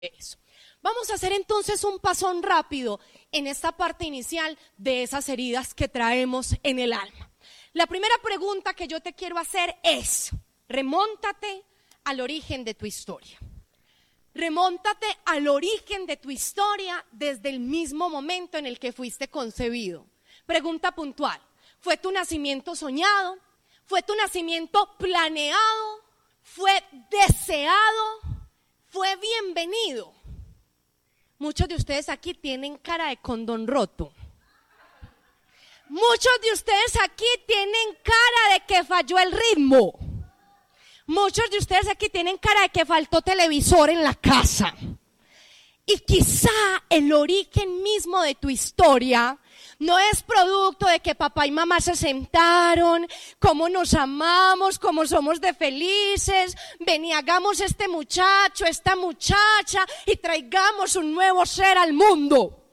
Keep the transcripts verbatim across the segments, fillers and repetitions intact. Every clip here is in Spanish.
eso. Vamos a hacer entonces un pasón rápido en esta parte inicial de esas heridas que traemos en el alma. La primera pregunta que yo te quiero hacer es: remóntate al origen de tu historia. Remóntate al origen de tu historia desde el mismo momento en el que fuiste concebido. Pregunta puntual: ¿fue tu nacimiento soñado? ¿Fue tu nacimiento planeado? ¿Fue deseado? ¿Fue bienvenido? Muchos de ustedes aquí tienen cara de condón roto. Muchos de ustedes aquí tienen cara de que falló el ritmo. Muchos de ustedes aquí tienen cara de que faltó televisor en la casa. Y quizá el origen mismo de tu historia no es producto de que papá y mamá se sentaron, cómo nos amamos, cómo somos de felices, ven y hagamos este muchacho, esta muchacha y traigamos un nuevo ser al mundo.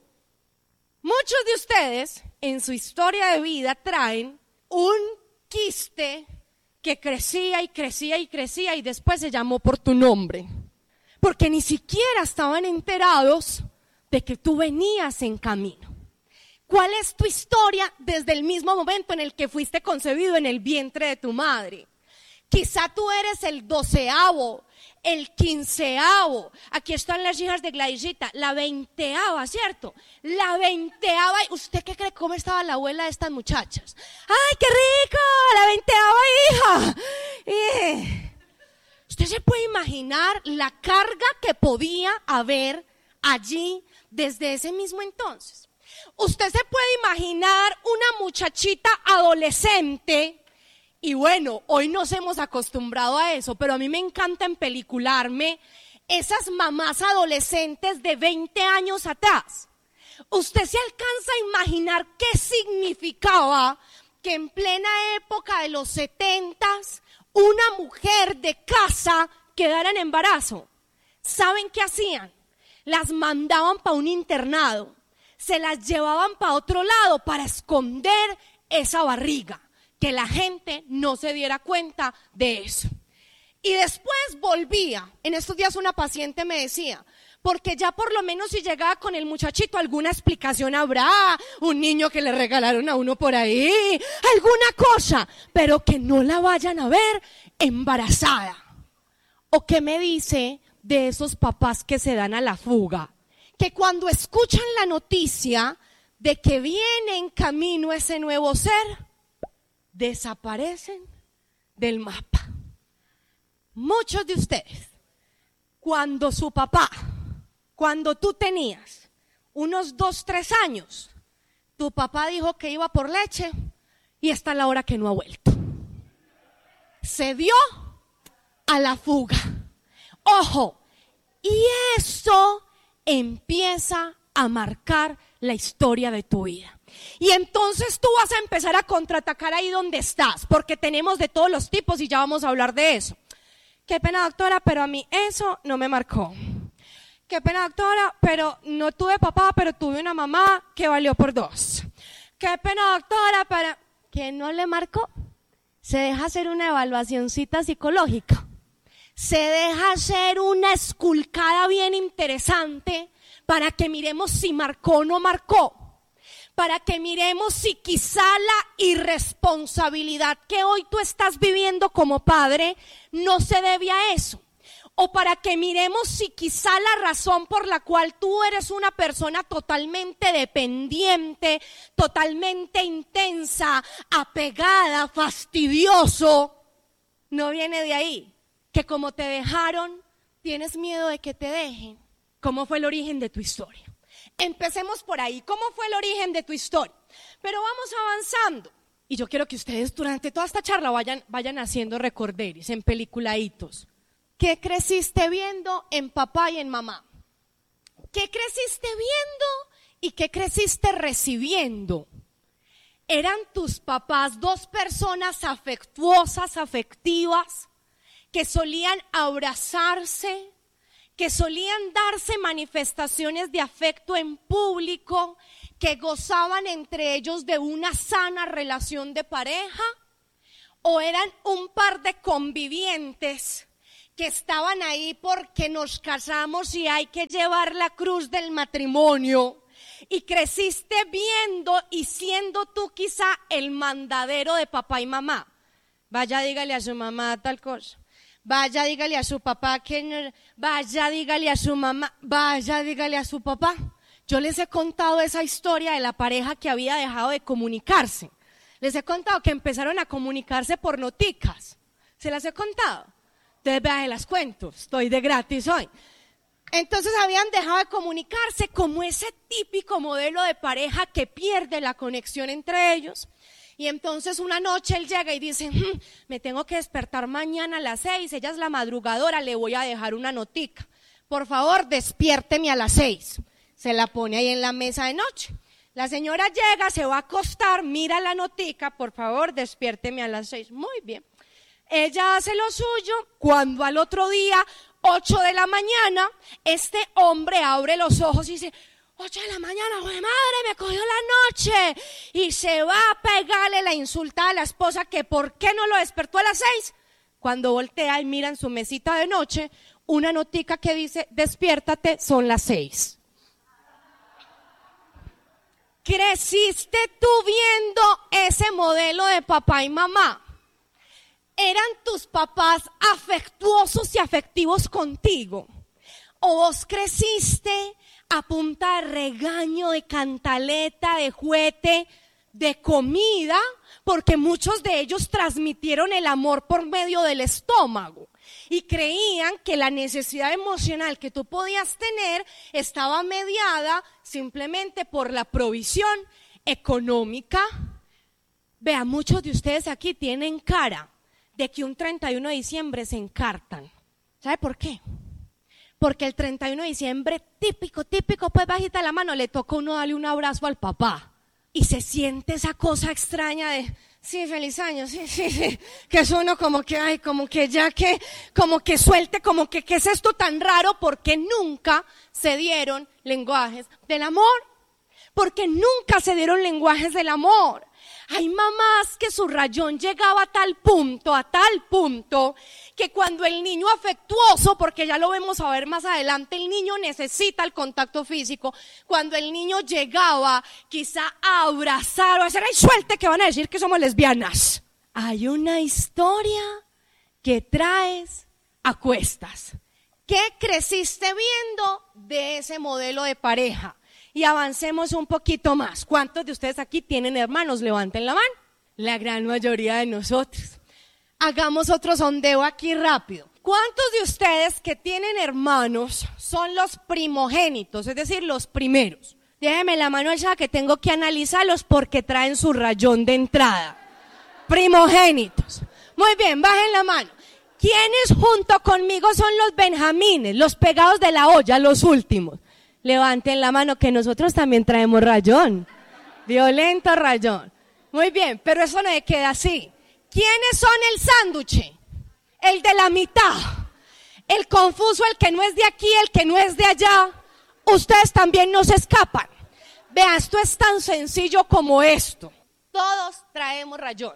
Muchos de ustedes en su historia de vida traen un quiste que crecía y crecía y crecía y después se llamó por tu nombre, porque ni siquiera estaban enterados de que tú venías en camino. ¿Cuál es tu historia desde el mismo momento en el que fuiste concebido en el vientre de tu madre? Quizá tú eres el doceavo, el quinceavo. Aquí están las hijas de Gladysita, la veinteava, ¿cierto? La veinteava. ¿Usted qué cree cómo estaba la abuela de estas muchachas? ¡Ay, qué rico! La veinteava hija. Eh. Usted se puede imaginar la carga que podía haber allí desde ese mismo entonces. Usted se puede imaginar una muchachita adolescente, y bueno, hoy nos hemos acostumbrado a eso, pero a mí me encanta empelicularme esas mamás adolescentes de veinte años atrás. Usted se alcanza a imaginar qué significaba que en plena época de los setentas una mujer de casa quedara en embarazo. ¿Saben qué hacían? Las mandaban para un internado. Se las llevaban para otro lado para esconder esa barriga, que la gente no se diera cuenta de eso. Y después volvía. En estos días una paciente me decía, porque ya por lo menos si llegaba con el muchachito alguna explicación habrá, un niño que le regalaron a uno por ahí, alguna cosa, pero que no la vayan a ver embarazada. ¿O qué me dice de esos papás que se dan a la fuga? Que cuando escuchan la noticia de que viene en camino ese nuevo ser, desaparecen del mapa. Muchos de ustedes, cuando su papá, cuando tú tenías unos dos, tres años, tu papá dijo que iba por leche y está la hora que no ha vuelto. Se dio a la fuga. Ojo, y eso empieza a marcar la historia de tu vida. Y entonces tú vas a empezar a contraatacar ahí donde estás, porque tenemos de todos los tipos y ya vamos a hablar de eso. Qué pena, doctora, pero a mí eso no me marcó. Qué pena, doctora, pero no tuve papá, pero tuve una mamá que valió por dos. Qué pena, doctora, pero que no le marcó. Se deja hacer una evaluacioncita psicológica. Se deja hacer una esculcada bien interesante para que miremos si marcó o no marcó, para que miremos si quizá la irresponsabilidad que hoy tú estás viviendo como padre no se debe a eso, o para que miremos si quizá la razón por la cual tú eres una persona totalmente dependiente, totalmente intensa, apegada, fastidioso, no viene de ahí. Que como te dejaron, tienes miedo de que te dejen. ¿Cómo fue el origen de tu historia? Empecemos por ahí. ¿Cómo fue el origen de tu historia? Pero vamos avanzando. Y yo quiero que ustedes durante toda esta charla vayan, vayan haciendo recorderis, en peliculaditos. ¿Qué creciste viendo en papá y en mamá? ¿Qué creciste viendo y qué creciste recibiendo? ¿Eran tus papás dos personas afectuosas, afectivas, que solían abrazarse, que solían darse manifestaciones de afecto en público, que gozaban entre ellos de una sana relación de pareja? ¿O eran un par de convivientes que estaban ahí porque nos casamos y hay que llevar la cruz del matrimonio, y creciste viendo y siendo tú quizá el mandadero de papá y mamá. Vaya, dígale a su mamá tal cosa. Vaya, dígale a su papá que no, vaya, dígale a su mamá, vaya, dígale a su papá. Yo les he contado esa historia de la pareja que había dejado de comunicarse. Les he contado que empezaron a comunicarse por noticas. ¿Se las he contado? Entonces, vean, las cuento, estoy de gratis hoy. Entonces habían dejado de comunicarse como ese típico modelo de pareja que pierde la conexión entre ellos. Y entonces una noche él llega y dice, hm, me tengo que despertar mañana a las seis, ella es la madrugadora, le voy a dejar una notica. Por favor, despiérteme a las seis. Se la pone ahí en la mesa de noche. La señora llega, se va a acostar, mira la notica, por favor, despiérteme a las seis. Muy bien. Ella hace lo suyo, cuando al otro día, ocho de la mañana, este hombre abre los ojos y dice, ocho de la mañana, ¡joder madre, me cogió la noche! Y se va a pegarle la insulta a la esposa que por qué no lo despertó a las seis. Cuando voltea y mira en su mesita de noche, una notica que dice, despiértate, son las seis. ¿Creciste tú viendo ese modelo de papá y mamá? ¿Eran tus papás afectuosos y afectivos contigo? ¿O vos creciste a punta de regaño, de cantaleta, de juguete, de comida? Porque muchos de ellos transmitieron el amor por medio del estómago y creían que la necesidad emocional que tú podías tener estaba mediada simplemente por la provisión económica. Vea, muchos de ustedes aquí tienen cara de que un treinta y uno de diciembre se encartan. ¿Sabe por qué? Porque el treinta y uno de diciembre, típico, típico, pues bajita la mano, le toca a uno darle un abrazo al papá. Y se siente esa cosa extraña de, sí, feliz año, sí, sí, sí, que es uno como que, ay, como que ya que, como que suelte, como que, ¿qué es esto tan raro? Porque nunca se dieron lenguajes del amor, porque nunca se dieron lenguajes del amor. Hay mamás que su rayón llegaba a tal punto, a tal punto, que cuando el niño afectuoso, porque ya lo vemos a ver más adelante, el niño necesita el contacto físico, cuando el niño llegaba quizá a abrazar o a hacer, ¡ay, suelte, que van a decir que somos lesbianas! Hay una historia que traes a cuestas. ¿Qué creciste viendo de ese modelo de pareja? Y avancemos un poquito más. ¿Cuántos de ustedes aquí tienen hermanos? Levanten la mano. La gran mayoría de nosotros. Hagamos otro sondeo aquí rápido. ¿Cuántos de ustedes que tienen hermanos son los primogénitos, es decir, los primeros? Déjenme la mano allá que tengo que analizarlos porque traen su rayón de entrada. Primogénitos. Muy bien, bajen la mano. ¿Quiénes junto conmigo son los benjamines, los pegados de la olla, los últimos? Levanten la mano que nosotros también traemos rayón, violento rayón. Muy bien, pero eso no queda así. ¿Quiénes son el sándwich? El de la mitad, el confuso, el que no es de aquí, el que no es de allá. Ustedes también no se escapan. Vean, esto es tan sencillo como esto. Todos traemos rayón.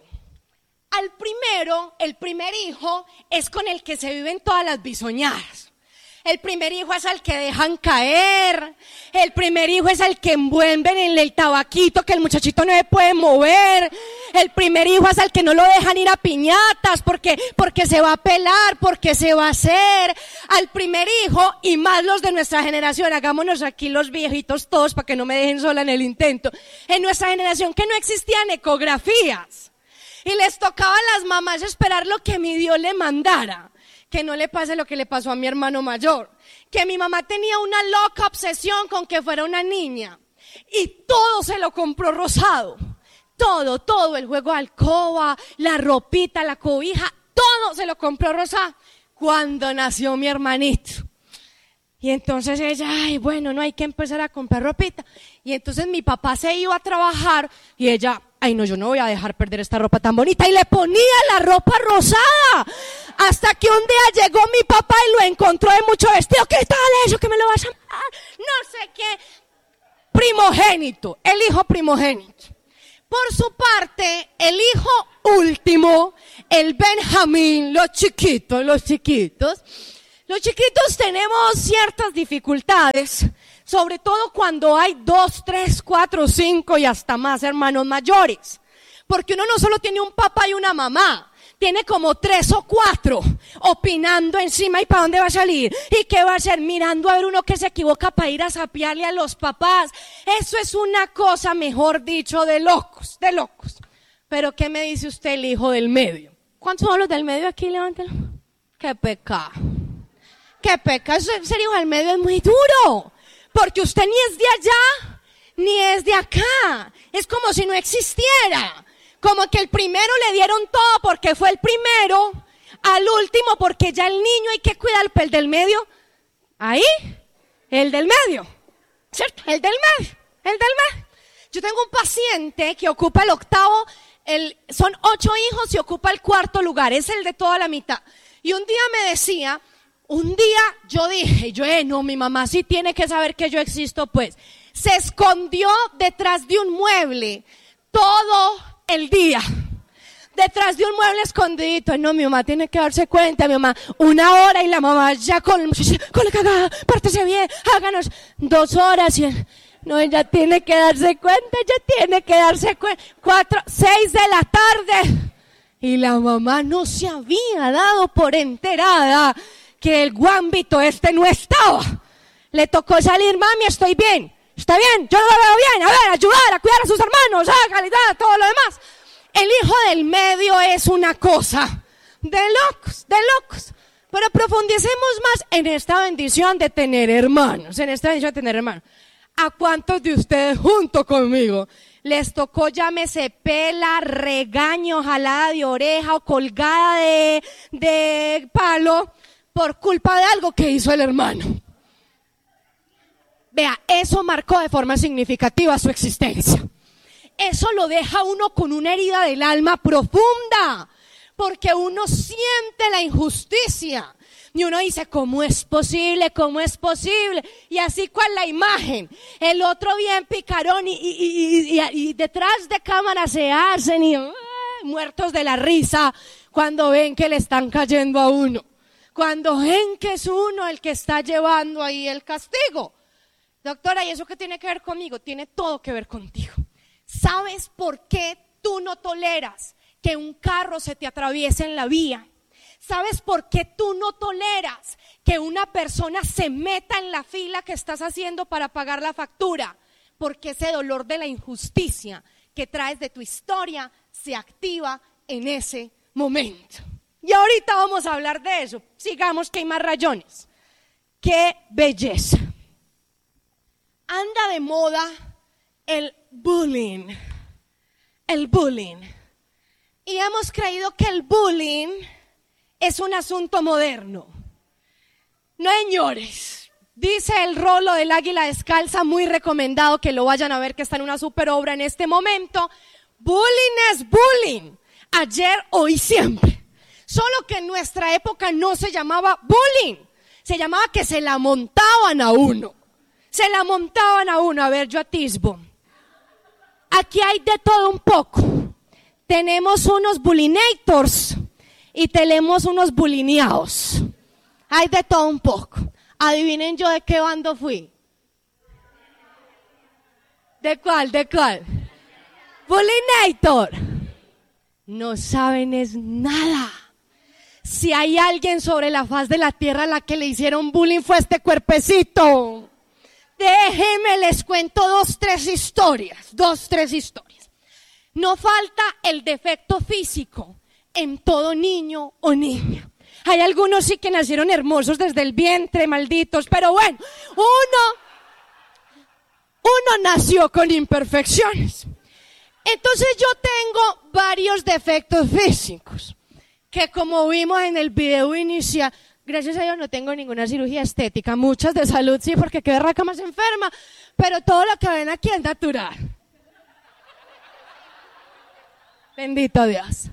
Al primero, el primer hijo, es con el que se viven todas las bisoñadas. El primer hijo es al que dejan caer, el primer hijo es al que envuelven en el tabaquito que el muchachito no se puede mover, el primer hijo es al que no lo dejan ir a piñatas porque, porque se va a pelar, porque se va a hacer. Al primer hijo, y más los de nuestra generación, hagámonos aquí los viejitos todos para que no me dejen sola en el intento, en nuestra generación que no existían ecografías y les tocaba a las mamás esperar lo que mi Dios le mandara. Que no le pase lo que le pasó a mi hermano mayor, que mi mamá tenía una loca obsesión con que fuera una niña y todo se lo compró rosado, todo, todo, el juego de alcoba, la ropita, la cobija, todo se lo compró rosado cuando nació mi hermanito. Y entonces ella, ay, bueno, no hay que empezar a comprar ropita. Y entonces mi papá se iba a trabajar y ella, ay no, yo no voy a dejar perder esta ropa tan bonita. Y le ponía la ropa rosada. Hasta que un día llegó mi papá y lo encontró de mucho vestido. ¿Qué tal eso? ¿Que me lo vas a...? No sé qué. Primogénito, el hijo primogénito. Por su parte, el hijo último, el Benjamín, los chiquitos, los chiquitos, los chiquitos tenemos ciertas dificultades, sobre todo cuando hay dos, tres, cuatro, cinco y hasta más hermanos mayores. Porque uno no solo tiene un papá y una mamá, tiene como tres o cuatro opinando encima y para dónde va a salir y qué va a hacer, mirando a ver uno que se equivoca para ir a sapearle a los papás. Eso es una cosa, mejor dicho, de locos, de locos. Pero ¿qué me dice usted el hijo del medio? ¿Cuántos son los del medio aquí? Levántalo. ¡Qué pecado! ¡Qué pecado! Ser hijo del medio es muy duro, porque usted ni es de allá, ni es de acá. Es como si no existiera. Como que el primero le dieron todo porque fue el primero, al último porque ya el niño hay que cuidar, el del medio, ahí, el del medio, ¿cierto? El del medio, el del medio. Yo tengo un paciente que ocupa el octavo, el, son ocho hijos y ocupa el cuarto lugar, es el de toda la mitad. Y un día me decía, un día yo dije, yo, eh, no, mi mamá sí tiene que saber que yo existo, pues. Se escondió detrás de un mueble todo el día, detrás de un mueble escondidito. No, mi mamá tiene que darse cuenta, mi mamá, una hora y la mamá ya con, con la cagada, pártese bien, háganos dos horas y él, no, ella tiene que darse cuenta, ella tiene que darse cuenta, cuatro, seis de la tarde y la mamá no se había dado por enterada que el guambito este no estaba. Le tocó salir, mami, estoy bien. Está bien, yo no lo veo bien, a ver, ayudar a cuidar a sus hermanos, a calidad, todo lo demás. El hijo del medio es una cosa de locos, de locos. Pero profundicemos más en esta bendición de tener hermanos, en esta bendición de tener hermanos. ¿A cuántos de ustedes junto conmigo les tocó, llámese pela, regaño, jalada de oreja o colgada de, de palo por culpa de algo que hizo el hermano? Vea, eso marcó de forma significativa su existencia. Eso lo deja uno con una herida del alma profunda, porque uno siente la injusticia. Y uno dice, ¿cómo es posible? ¿Cómo es posible? Y así con la imagen. El otro bien picarón y, y, y, y, y detrás de cámara se hacen y uh, muertos de la risa cuando ven que le están cayendo a uno. Cuando ven que es uno el que está llevando ahí el castigo. Doctora, ¿y eso qué tiene que ver conmigo? Tiene todo que ver contigo. ¿Sabes por qué tú no toleras que un carro se te atraviese en la vía? ¿Sabes por qué tú no toleras que una persona se meta en la fila que estás haciendo para pagar la factura? Porque ese dolor de la injusticia que traes de tu historia se activa en ese momento. Y ahorita vamos a hablar de eso. Sigamos que hay más rayones. ¡Qué belleza! Anda de moda el bullying, el bullying. Y hemos creído que el bullying es un asunto moderno. No, señores, dice el rolo del águila descalza, muy recomendado que lo vayan a ver, que está en una super obra en este momento. Bullying es bullying, ayer, hoy, siempre. Solo que en nuestra época no se llamaba bullying, se llamaba que se la montaban a uno. Se la montaban a uno, a ver, yo atisbo. Aquí hay de todo un poco. Tenemos unos bullinators y tenemos unos bulineados. Hay de todo un poco. Adivinen yo de qué bando fui. ¿De cuál? ¿De cuál? Bullinator. No saben es nada. Si hay alguien sobre la faz de la tierra a la que le hicieron bullying fue este cuerpecito. Déjenme les cuento dos, tres historias, dos, tres historias. No falta el defecto físico en todo niño o niña. Hay algunos sí que nacieron hermosos desde el vientre, malditos, pero bueno, uno, uno nació con imperfecciones. Entonces yo tengo varios defectos físicos, que como vimos en el video inicial, gracias a Dios no tengo ninguna cirugía estética, muchas de salud sí, porque quedé raca más enferma, pero todo lo que ven aquí es natural. Bendito Dios.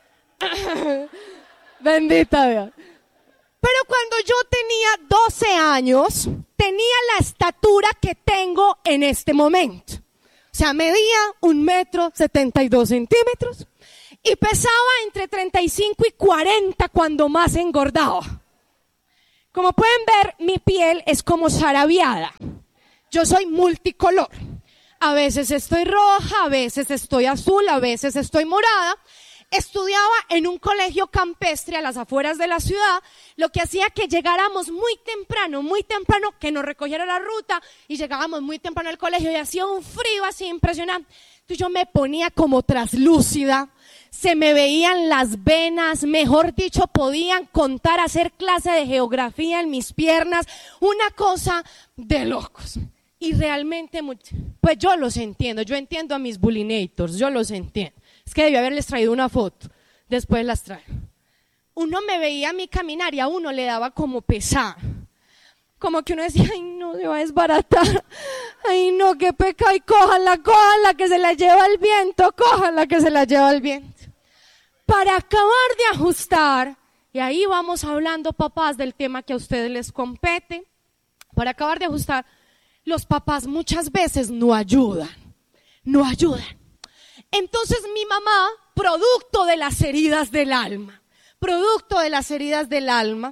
Bendito Dios. Pero cuando yo tenía doce años, tenía la estatura que tengo en este momento. O sea, medía un metro setenta y dos centímetros y pesaba entre treinta y cinco y cuarenta cuando más engordaba. Como pueden ver, mi piel es como zarabiada. Yo soy multicolor. A veces estoy roja, a veces estoy azul, a veces estoy morada. Estudiaba en un colegio campestre a las afueras de la ciudad, lo que hacía que llegáramos muy temprano, muy temprano, que nos recogiera la ruta y llegábamos muy temprano al colegio y hacía un frío así impresionante. Entonces yo me ponía como traslúcida, se me veían las venas, mejor dicho, podían contar, hacer clase de geografía en mis piernas, una cosa de locos. Y realmente, pues yo los entiendo, yo entiendo a mis bullinators, yo los entiendo. Es que debí haberles traído una foto, después las traigo. Uno me veía a mí caminar y a uno le daba como pesar. Como que uno decía, ay no, se va a desbaratar. Ay no, qué pecado, y cójanla, cójanla, que se la lleva el viento, cójanla, que se la lleva el viento. Para acabar de ajustar, y ahí vamos hablando, papás, del tema que a ustedes les compete. Para acabar de ajustar, los papás muchas veces no ayudan, no ayudan. Entonces mi mamá, producto de las heridas del alma, producto de las heridas del alma,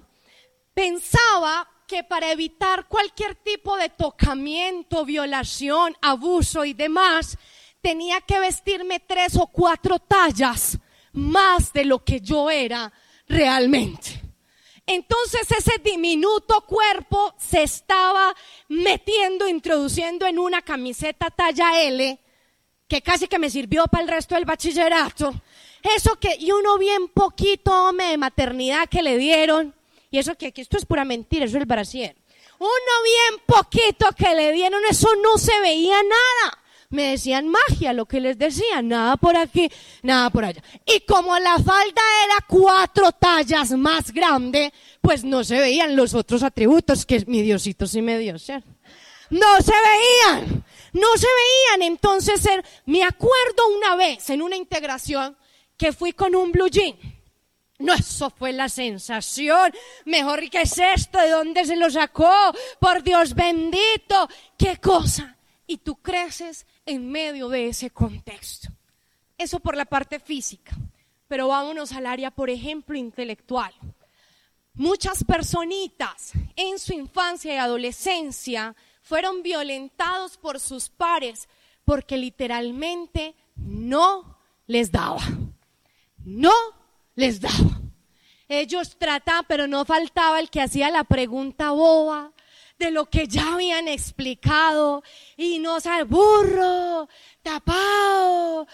pensaba que para evitar cualquier tipo de tocamiento, violación, abuso y demás, tenía que vestirme tres o cuatro tallas más de lo que yo era realmente. Entonces ese diminuto cuerpo se estaba metiendo, introduciendo en una camiseta talla L, que casi que me sirvió para el resto del bachillerato. Eso que, y uno bien poquito, hombre, de maternidad que le dieron, y eso que, que esto es pura mentira, eso es el brasier. Uno bien poquito que le dieron, eso no se veía nada. Me decían magia, lo que les decía, nada por aquí, nada por allá. Y como la falda era cuatro tallas más grande, pues no se veían los otros atributos que mi Diosito sí me dio, ¿cierto? No se veían, no se veían. Entonces me acuerdo una vez en una integración que fui con un blue jean. No, eso fue la sensación. Mejor, ¿qué es esto? ¿De dónde se lo sacó? Por Dios bendito, qué cosa. Y tú creces en medio de ese contexto. Eso por la parte física. Pero vámonos al área, por ejemplo, intelectual. Muchas personitas en su infancia y adolescencia fueron violentados por sus pares porque literalmente no les daba. No les daba. Ellos trataban, pero no faltaba el que hacía la pregunta boba de lo que ya habían explicado y no sabe, burro, tapado,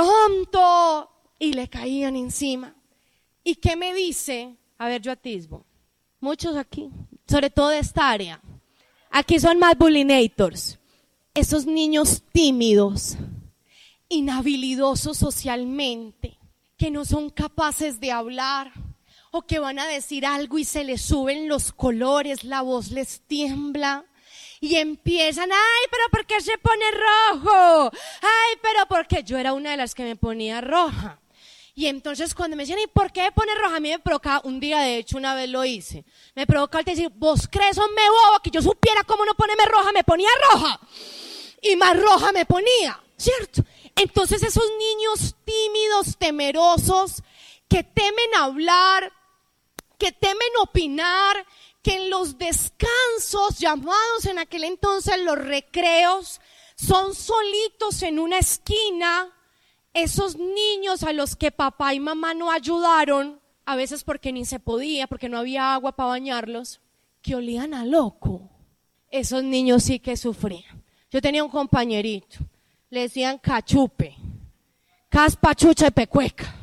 tonto, y le caían encima. ¿Y qué me dice? A ver, yo atisbo. Muchos aquí, sobre todo de esta área. Aquí son más bullinators. Esos niños tímidos, inhabilidosos socialmente, que no son capaces de hablar, o que van a decir algo y se les suben los colores, la voz les tiembla y empiezan, ay, pero ¿por qué se pone rojo? Ay, pero porque yo era una de las que me ponía roja. Y entonces cuando me decían, ¿y por qué me pone roja? A mí me provocaba, un día de hecho una vez lo hice, me provocaba el decir, vos crees, hombre bobo, que yo supiera cómo no ponerme roja, me ponía roja. Y más roja me ponía, ¿cierto? Entonces esos niños tímidos, temerosos, que temen hablar, que temen opinar, que en los descansos, llamados en aquel entonces los recreos, son solitos en una esquina. Esos niños a los que papá y mamá no ayudaron, a veces porque ni se podía, porque no había agua para bañarlos, que olían a loco. Esos niños sí que sufrían. Yo tenía un compañerito, le decían cachupe, caspachucha de pecueca.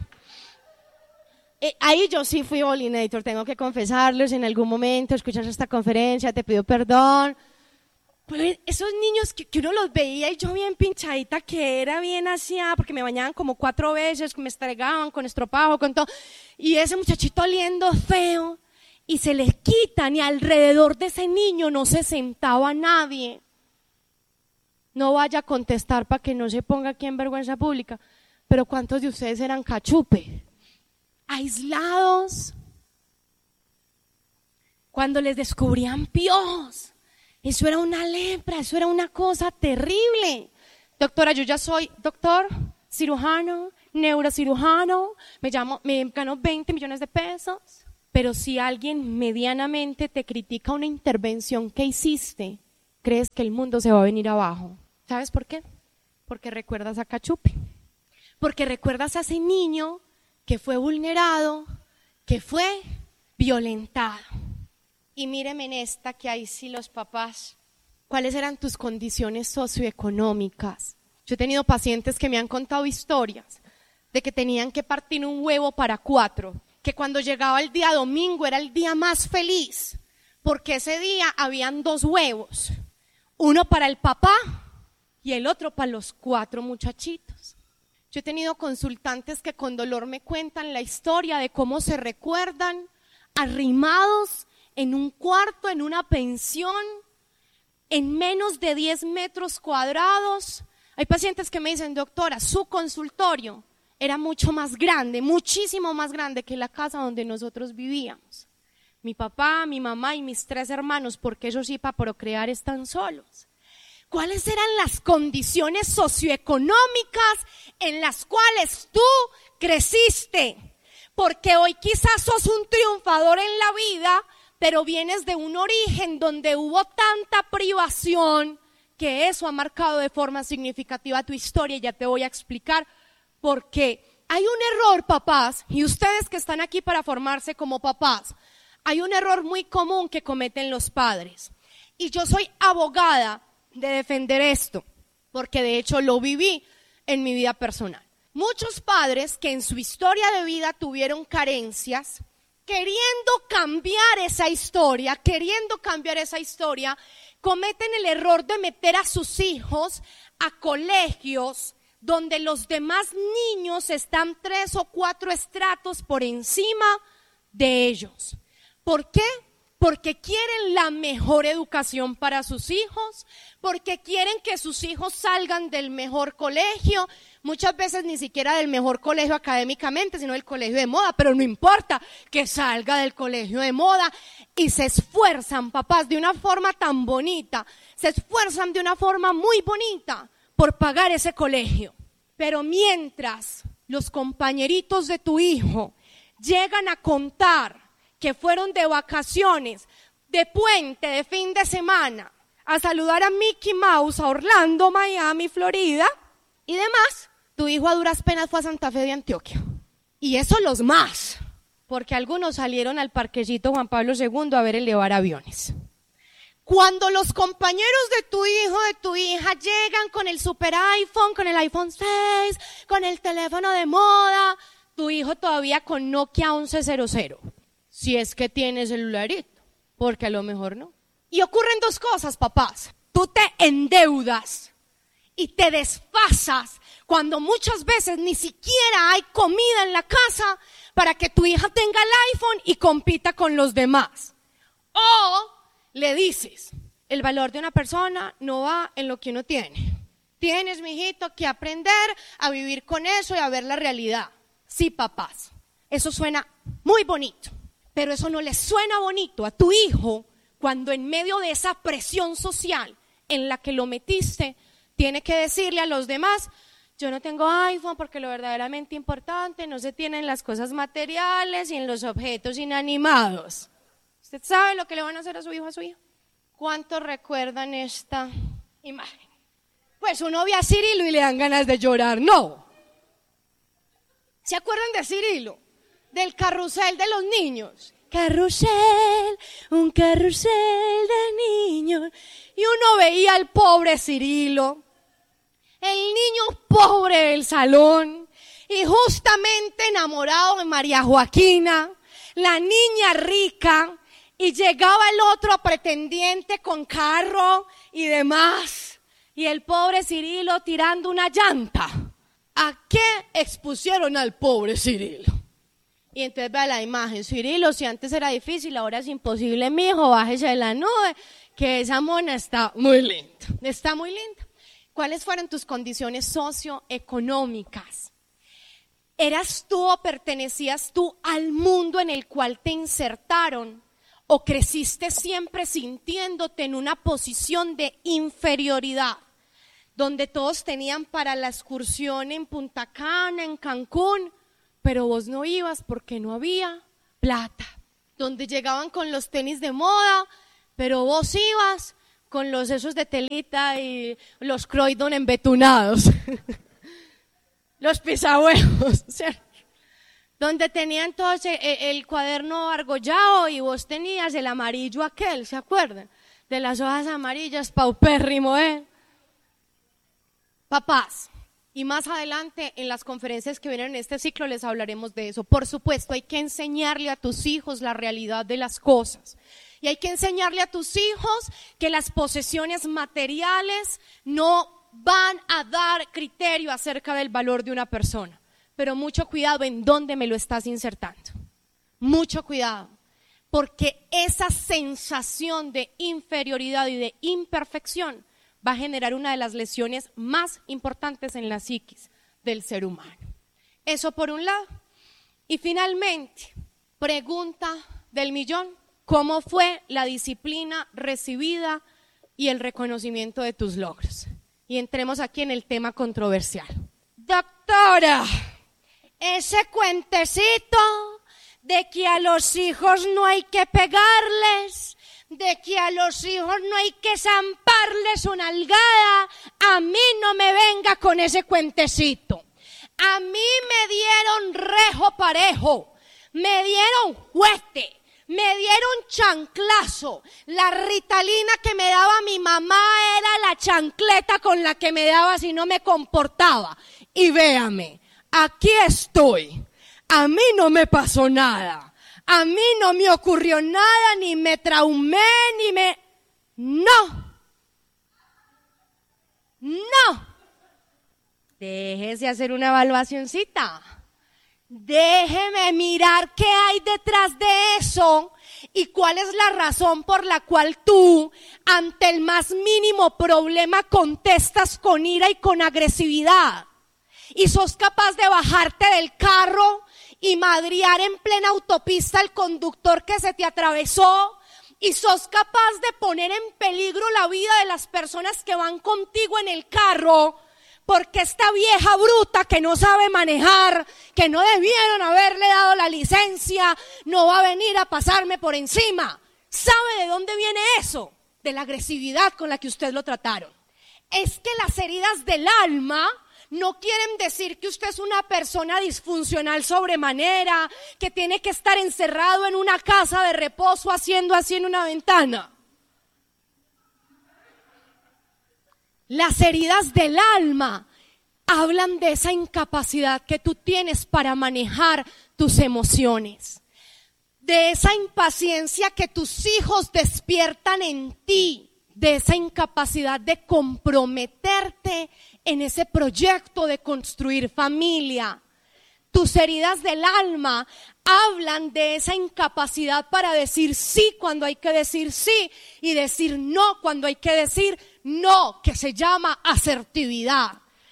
Eh, ahí yo sí fui bullinator, tengo que confesarles, en algún momento escuchas esta conferencia, te pido perdón. Pero esos niños que, que uno los veía y yo bien pinchadita que era, bien aseada, porque me bañaban como cuatro veces, me estregaban con estropajo, con todo. Y ese muchachito oliendo feo, y se les quitan, y alrededor de ese niño no se sentaba nadie. No vaya a contestar para que no se ponga aquí en vergüenza pública, pero ¿cuántos de ustedes eran cachupe? Aislados, cuando les descubrían piojos, eso era una lepra, eso era una cosa terrible, doctora, yo ya soy doctor, cirujano, neurocirujano, me llamo, me gano veinte millones de pesos, pero si alguien medianamente te critica una intervención que hiciste, crees que el mundo se va a venir abajo. ¿Sabes por qué? Porque recuerdas a Cachupe, porque recuerdas a ese niño que fue vulnerado, que fue violentado. Y míreme en esta, que ahí sí los papás, ¿cuáles eran tus condiciones socioeconómicas? Yo he tenido pacientes que me han contado historias de que tenían que partir un huevo para cuatro, que cuando llegaba el día domingo era el día más feliz, porque ese día habían dos huevos, uno para el papá y el otro para los cuatro muchachitos. Yo he tenido consultantes que con dolor me cuentan la historia de cómo se recuerdan arrimados en un cuarto, en una pensión, en menos de diez metros cuadrados. Hay pacientes que me dicen, doctora, su consultorio era mucho más grande, muchísimo más grande que la casa donde nosotros vivíamos. Mi papá, mi mamá y mis tres hermanos, porque ellos sí para procrear están solos. ¿Cuáles eran las condiciones socioeconómicas en las cuales tú creciste? Porque hoy quizás sos un triunfador en la vida, pero vienes de un origen donde hubo tanta privación que eso ha marcado de forma significativa tu historia, y ya te voy a explicar por qué. Hay un error, papás, y ustedes que están aquí para formarse como papás, hay un error muy común que cometen los padres. Y yo soy abogada de defender esto, porque de hecho lo viví en mi vida personal. Muchos padres que en su historia de vida tuvieron carencias, queriendo cambiar esa historia, queriendo cambiar esa historia, cometen el error de meter a sus hijos a colegios donde los demás niños están tres o cuatro estratos por encima de ellos. ¿Por qué? Porque quieren la mejor educación para sus hijos, porque quieren que sus hijos salgan del mejor colegio, muchas veces ni siquiera del mejor colegio académicamente, sino del colegio de moda, pero no importa que salga del colegio de moda, y se esfuerzan, papás, de una forma tan bonita, se esfuerzan de una forma muy bonita por pagar ese colegio. Pero mientras los compañeritos de tu hijo llegan a contar que fueron de vacaciones, de puente, de fin de semana, a saludar a Mickey Mouse, a Orlando, Miami, Florida y demás, tu hijo a duras penas fue a Santa Fe de Antioquia. Y eso los más, porque algunos salieron al parquecito Juan Pablo segundo a ver elevar aviones. Cuando los compañeros de tu hijo, de tu hija llegan con el super iPhone, con el iPhone seis, con el teléfono de moda, tu hijo todavía con Nokia once cero cero. Si es que tiene celularito, porque a lo mejor no. Y ocurren dos cosas, papás. Tú te endeudas y te desfasas cuando muchas veces ni siquiera hay comida en la casa para que tu hija tenga el iPhone y compita con los demás. O le dices, el valor de una persona no va en lo que uno tiene. Tienes, mijito, que aprender a vivir con eso y a ver la realidad. Sí, papás, eso suena muy bonito. Pero eso no le suena bonito a tu hijo cuando en medio de esa presión social en la que lo metiste, tiene que decirle a los demás, yo no tengo iPhone porque lo verdaderamente importante no se tiene en las cosas materiales y en los objetos inanimados. ¿Usted sabe lo que le van a hacer a su hijo, a su hija? ¿Cuántos recuerdan esta imagen? Pues uno ve a Cirilo y le dan ganas de llorar, ¿no? ¿Se acuerdan de Cirilo? Del carrusel de los niños. Carrusel, un carrusel de niños. Y uno veía al pobre Cirilo, el niño pobre del salón, y justamente enamorado de María Joaquina, la niña rica, y llegaba el otro pretendiente con carro y demás, y el pobre Cirilo tirando una llanta. ¿A qué expusieron al pobre Cirilo? Y entonces vea la imagen, Cirilo, si antes era difícil, ahora es imposible, mijo, bájese de la nube, que esa mona está muy linda, está muy linda. ¿Cuáles fueron tus condiciones socioeconómicas? ¿Eras tú o pertenecías tú al mundo en el cual te insertaron? ¿O creciste siempre sintiéndote en una posición de inferioridad? donde todos tenían para la excursión en Punta Cana, en Cancún, pero vos no ibas porque no había plata. Donde llegaban con los tenis de moda, pero vos ibas con los esos de telita y los Croydon embetunados, los pisahuevos, ¿cierto? Donde tenían todos el, el cuaderno argollado y vos tenías el amarillo aquel, ¿se acuerdan? De las hojas amarillas, paupérrimo, ¿eh? Papás, y más adelante en las conferencias que vienen en este ciclo les hablaremos de eso. Por supuesto, hay que enseñarle a tus hijos la realidad de las cosas. Y hay que enseñarle a tus hijos que las posesiones materiales no van a dar criterio acerca del valor de una persona. Pero mucho cuidado en dónde me lo estás insertando. Mucho cuidado, porque esa sensación de inferioridad y de imperfección va a generar una de las lesiones más importantes en la psiquis del ser humano. Eso por un lado. Y finalmente, pregunta del millón: ¿cómo fue la disciplina recibida y el reconocimiento de tus logros? Y entremos aquí en el tema controversial. Doctora, ese cuentecito de que a los hijos no hay que pegarles, de que a los hijos no hay que zamparles una algada, a mí no me venga con ese cuentecito. A mí me dieron rejo parejo, me dieron juguete, me dieron chanclazo. La ritalina que me daba mi mamá era la chancleta con la que me daba si no me comportaba. Y véame, aquí estoy, a mí no me pasó nada. A mí no me ocurrió nada, ni me traumé, ni me... No. No. Déjese hacer una evaluacioncita. Déjeme mirar qué hay detrás de eso y cuál es la razón por la cual tú, ante el más mínimo problema, contestas con ira y con agresividad. Y sos capaz de bajarte del carro y madrear en plena autopista al conductor que se te atravesó, y sos capaz de poner en peligro la vida de las personas que van contigo en el carro, porque esta vieja bruta que no sabe manejar, que no debieron haberle dado la licencia, no va a venir a pasarme por encima. ¿Sabe de dónde viene eso? De la agresividad con la que usted lo trataron. Es que las heridas del alma no quieren decir que usted es una persona disfuncional sobremanera, que tiene que estar encerrado en una casa de reposo haciendo así en una ventana. Las heridas del alma hablan de esa incapacidad que tú tienes para manejar tus emociones, de esa impaciencia que tus hijos despiertan en ti, de esa incapacidad de comprometerte en ese proyecto de construir familia. Tus heridas del alma hablan de esa incapacidad para decir sí cuando hay que decir sí y decir no cuando hay que decir no, que se llama asertividad.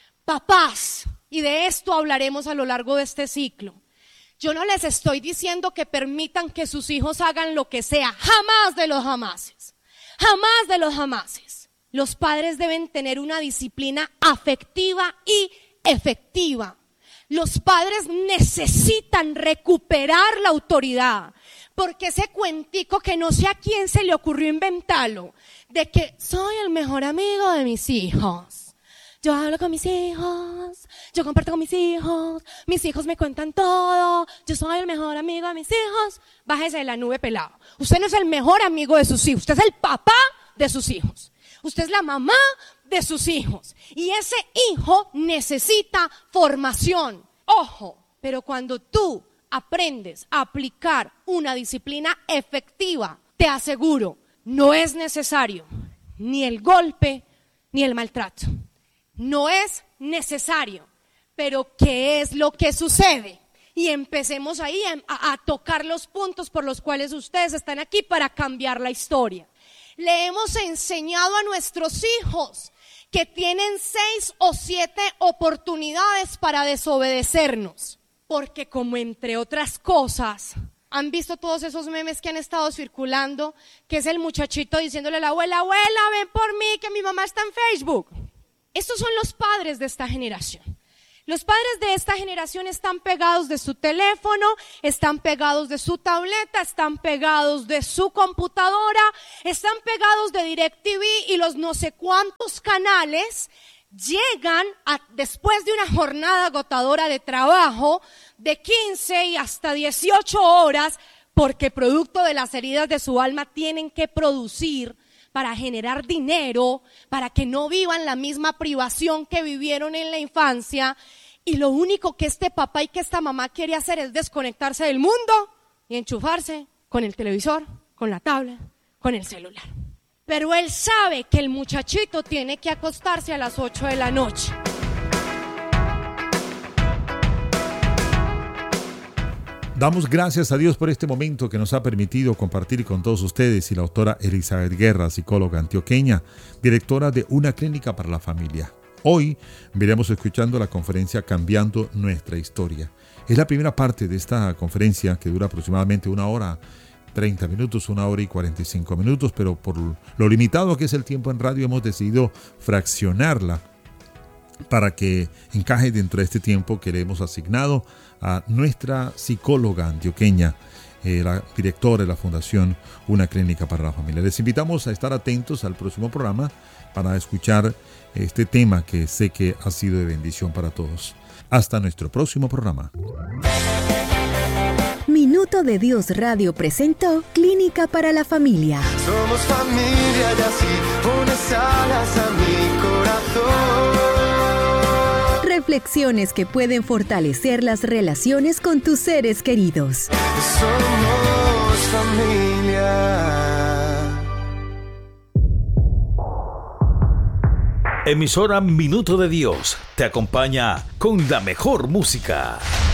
Papás, y de esto hablaremos a lo largo de este ciclo. Yo no les estoy diciendo que permitan que sus hijos hagan lo que sea, jamás de los jamases, jamás de los jamases. Los padres deben tener una disciplina afectiva y efectiva. Los padres necesitan recuperar la autoridad, porque ese cuentico que no sé a quién se le ocurrió inventarlo, de que soy el mejor amigo de mis hijos. Yo hablo con mis hijos, yo comparto con mis hijos, mis hijos me cuentan todo, yo soy el mejor amigo de mis hijos. Bájese de la nube, pelado. Usted no es el mejor amigo de sus hijos, usted es el papá de sus hijos. Usted es la mamá de sus hijos y ese hijo necesita formación. Ojo, pero cuando tú aprendes a aplicar una disciplina efectiva, te aseguro, no es necesario ni el golpe ni el maltrato. No es necesario, pero ¿qué es lo que sucede? Y empecemos ahí a, a tocar los puntos por los cuales ustedes están aquí para cambiar la historia. Le hemos enseñado a nuestros hijos que tienen seis o siete oportunidades para desobedecernos, porque como entre otras cosas, han visto todos esos memes que han estado circulando, que es el muchachito diciéndole a la abuela, abuela, ven por mí que mi mamá está en Facebook. estos son los padres de esta generación. Los padres de esta generación están pegados de su teléfono, están pegados de su tableta, están pegados de su computadora, están pegados de DirecTV y los no sé cuántos canales llegan a, después de una jornada agotadora de trabajo de quince y hasta dieciocho horas, porque producto de las heridas de su alma tienen que producir para generar dinero, para que no vivan la misma privación que vivieron en la infancia. Y lo único que este papá y que esta mamá quiere hacer es desconectarse del mundo y enchufarse con el televisor, con la tablet, con el celular. Pero él sabe que el muchachito tiene que acostarse a las ocho de la noche. Damos gracias a Dios por este momento que nos ha permitido compartir con todos ustedes y la doctora Elizabeth Guerra, psicóloga antioqueña, directora de Una Clínica para la Familia. Hoy veremos escuchando la conferencia Cambiando Nuestra Historia. Es la primera parte de esta conferencia que dura aproximadamente una hora, treinta minutos, una hora y cuarenta y cinco minutos, pero por lo limitado que es el tiempo en radio hemos decidido fraccionarla para que encaje dentro de este tiempo que le hemos asignado a nuestra psicóloga antioqueña, eh, la directora de la Fundación Una Clínica para la Familia. Les invitamos a estar atentos al próximo programa para escuchar este tema que sé que ha sido de bendición para todos. Hasta nuestro próximo programa. Minuto de Dios Radio presentó Clínica para la Familia. Somos familia y así pones alas a mi corazón. Reflexiones que pueden fortalecer las relaciones con tus seres queridos. Somos familia. Emisora Minuto de Dios te acompaña con la mejor música.